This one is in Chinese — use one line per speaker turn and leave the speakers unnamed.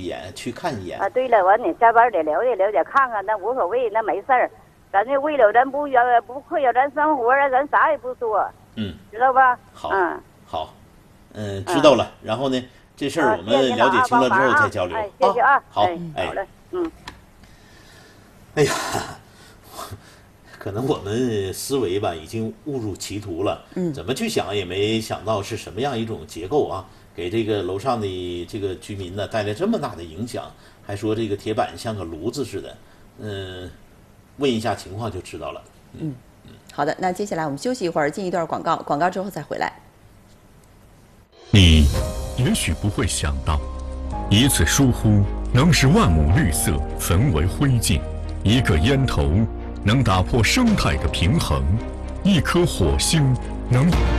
眼，去看一眼。
啊，对了，完你加班得了解了解，看看那无所谓，那没事儿。咱这为了咱不困扰咱生活啊，咱啥也不说。知道吧？
好，好，知道了。然后呢，这事儿我们了解清了之后再交流。
谢谢啊。
好，
好嘞，
哎呀，可能我们思维吧已经误入歧途了。怎么去想也没想到是什么样一种结构啊，给这个楼上的这个居民呢带来这么大的影响，还说这个铁板像个炉子似的。问一下情况就知道了。
好的，那接下来我们休息一会儿，进一段广告，广告之后再回来。
你也许不会想到，一次疏忽能使万亩绿色焚为灰烬，一个烟头能打破生态的平衡，一颗火星能